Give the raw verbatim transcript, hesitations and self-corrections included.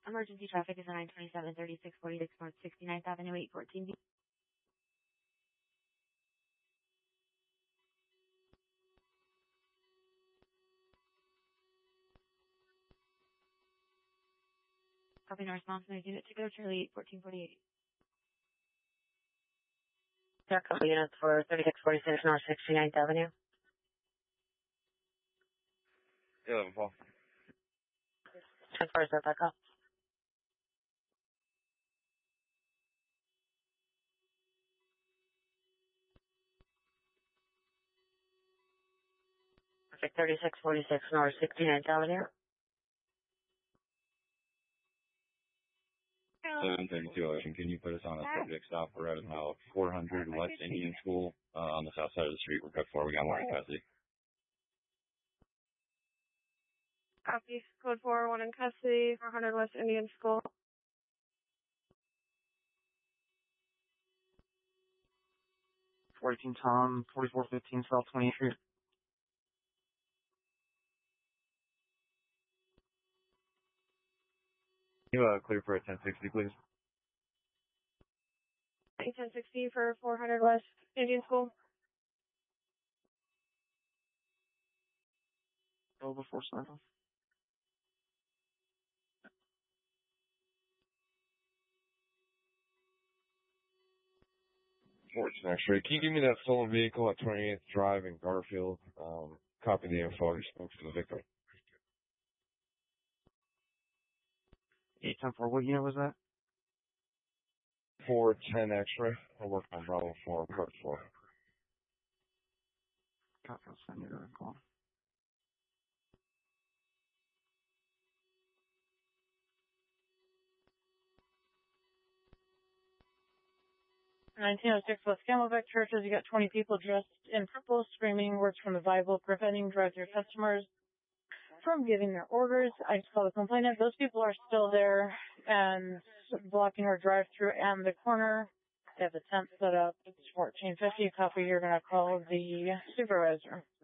Emergency traffic is nine twenty-seven, thirty-six forty-six North sixty-ninth Avenue, eight fourteen B. Copy no response. May unit to go Charlie eight fourteen forty-eight. Yeah, couple units for thirty-six forty-six North sixty-ninth Avenue. eleven Paul. ten four, is that back up? Perfect, thirty-six forty-six North sixty-ninth Avenue. seven thirty-two Ocean, can you put us on a subject stop for right about four hundred West Indian School uh, on the south side of the street? We're code four. We got one in custody. Copy. Code four, one in custody, four hundred West Indian School. fourteen Tom, forty-four fifteen South twentieth Street. Can you uh, clear for a ten sixty, please? ten sixty for four hundred West Indian School. Go before cycle. Fortune X-ray. Can you give me that stolen vehicle at twenty-eighth Drive in Garfield? Um, copy the info. I spoke to the victim. eight ten four, what unit was that? four ten X-ray. I'll work on Bravo four, code four. Copy, I'll send you the call. nineteen oh six West Camelback Church, as you got twenty people dressed in purple screaming words from the Bible, preventing drive-thru customers from getting their orders. I just called the complainant. Those people are still there and blocking our drive-thru and the corner. They have the tent set up. It's fourteen fifty. Copy, you're going to call the supervisor.